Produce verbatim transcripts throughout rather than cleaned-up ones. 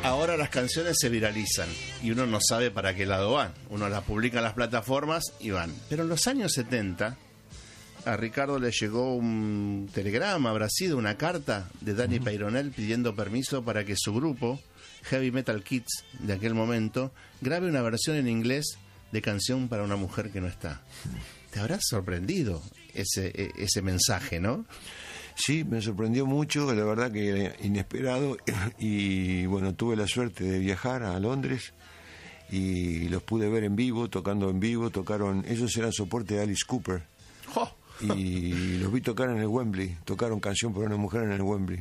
Ahora las canciones se viralizan y uno no sabe para qué lado van. Uno las publica en las plataformas y van. Pero en los años setenta a Ricardo le llegó un telegrama, habrá sido una carta de Danny uh-huh. Peyronel pidiendo permiso para que su grupo, Heavy Metal Kids, de aquel momento, grabe una versión en inglés de Canción para una mujer que no está. Te habrá sorprendido ese, ese mensaje, ¿no? Sí, me sorprendió mucho, la verdad que era inesperado, y bueno, tuve la suerte de viajar a Londres y los pude ver en vivo, tocando en vivo, tocaron, ellos eran soporte de Alice Cooper, oh. y los vi tocar en el Wembley, tocaron Canción para una mujer en el Wembley.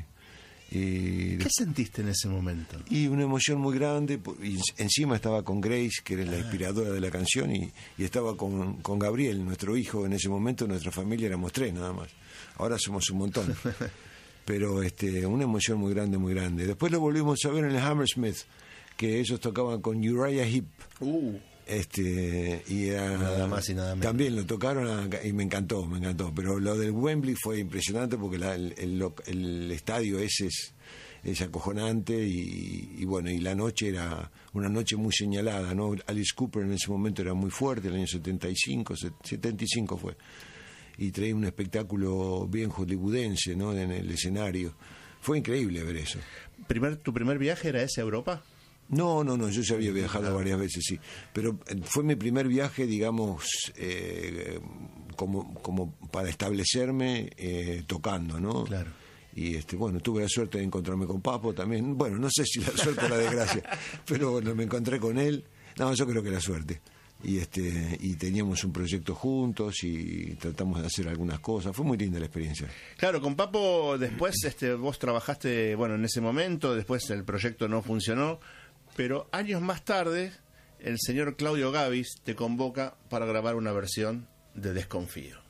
Y ¿qué sentiste en ese momento? Y una emoción muy grande, y encima estaba con Grace, que era la inspiradora de la canción, y, y estaba con, con Gabriel, nuestro hijo. En ese momento nuestra familia éramos tres nada más, ahora somos un montón. Pero este, una emoción muy grande, muy grande. Después lo volvimos a ver en el Hammersmith, que ellos tocaban con Uriah Heep. Uh. Este, y era, nada más y nada menos. También lo tocaron y me encantó, me encantó. Pero lo del Wembley fue impresionante porque la, el, el, el estadio ese es, es acojonante y, y bueno, y la noche era una noche muy señalada, ¿no? Alice Cooper en ese momento era muy fuerte, el año setenta y cinco, setenta y cinco fue, y traía un espectáculo bien hollywoodense, ¿no? En el escenario. Fue increíble ver eso. ¿Primer, ¿Tu primer viaje era ese a Europa? No, no, no, yo ya había viajado claro. varias veces, sí. Pero fue mi primer viaje, digamos, eh, como, como para establecerme eh, tocando, ¿no? Claro. Y este, bueno, tuve la suerte de encontrarme con Papo también. Bueno, no sé si la suerte o la desgracia, pero bueno, me encontré con él. No, yo creo que la suerte. Y este y teníamos un proyecto juntos y tratamos de hacer algunas cosas. Fue muy linda la experiencia. Claro, con Papo después este vos trabajaste, bueno, en ese momento, después el proyecto no funcionó, pero años más tarde el señor Claudio Gabis te convoca para grabar una versión de Desconfío.